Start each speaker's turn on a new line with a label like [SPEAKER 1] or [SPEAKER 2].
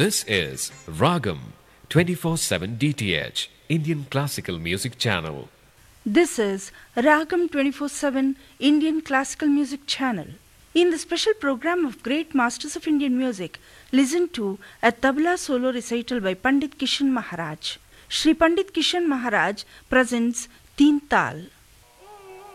[SPEAKER 1] This is Ragam 24/7 DTH Indian Classical Music Channel.
[SPEAKER 2] This is Ragam 24/7 Indian Classical Music Channel. In the special program of Great Masters of Indian Music, listen to a tabla solo recital by Pandit Kishan Maharaj. Shri Pandit Kishan Maharaj presents Teen Tal.